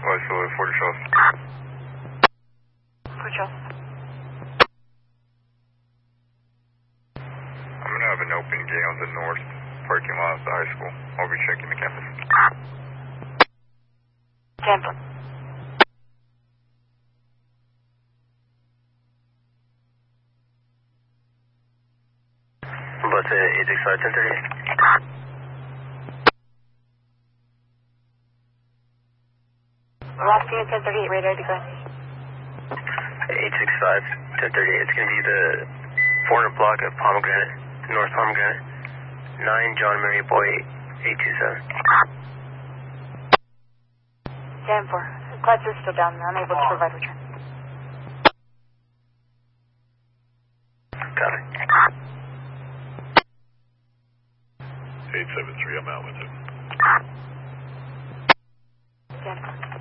Silhouette 40 Charles. 40 Charles. I'm going to have an open gate on the north parking lot of the high school. I'll be checking the campus. Campus. What's it, 865 1038? Last unit 1038, radar decline. 865 1038, it's going to be the 400 block of Pomegranate, North Pomegranate, 9 John Mary Boy 827. 10-4. Clutch is still down, unable to provide return. Copy. 873, I'm out with it. 10-4.